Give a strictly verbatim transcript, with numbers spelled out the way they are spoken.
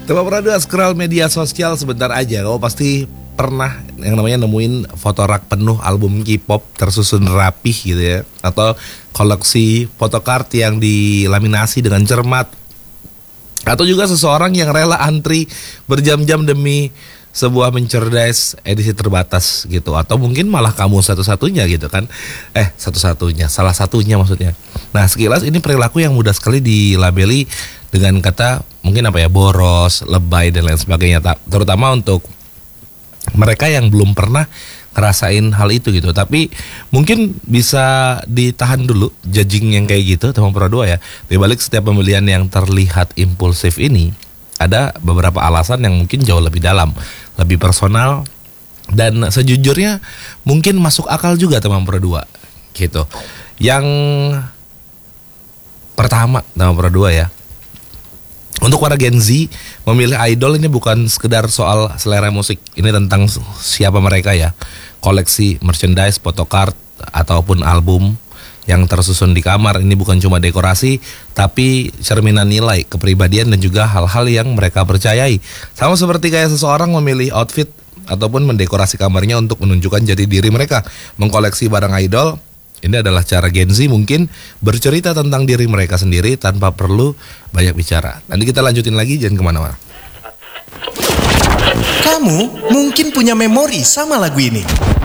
Teman Pradua, scroll media sosial sebentar aja, kamu pasti pernah yang namanya nemuin foto rak penuh album K-pop tersusun rapih gitu ya, atau koleksi photocard yang dilaminasi dengan cermat, atau juga seseorang yang rela antri berjam-jam demi sebuah merchandise edisi terbatas gitu, atau mungkin malah kamu satu-satunya gitu kan, eh satu-satunya, salah satunya maksudnya. Nah, sekilas ini perilaku yang mudah sekali dilabeli dengan kata mungkin apa ya, boros, lebay dan lain sebagainya, terutama untuk mereka yang belum pernah ngerasain hal itu gitu. Tapi mungkin bisa ditahan dulu judging yang kayak gitu, teman Pradua ya. Di balik setiap pembelian yang terlihat impulsif ini ada beberapa alasan yang mungkin jauh lebih dalam, lebih personal, dan sejujurnya mungkin masuk akal juga teman Pradua gitu. Yang pertama teman Pradua ya, untuk para Gen Z, memilih idol ini bukan sekedar soal selera musik. Ini tentang siapa mereka ya. Koleksi merchandise, photocard, ataupun album yang tersusun di kamar ini bukan cuma dekorasi, tapi cerminan nilai, kepribadian, dan juga hal-hal yang mereka percayai. Sama seperti kayak seseorang memilih outfit ataupun mendekorasi kamarnya untuk menunjukkan jati diri mereka. Mengkoleksi barang idol, ini adalah cara Gen Z mungkin bercerita tentang diri mereka sendiri tanpa perlu banyak bicara. Nanti kita lanjutin lagi, jangan kemana-mana. Kamu mungkin punya memori sama lagu ini.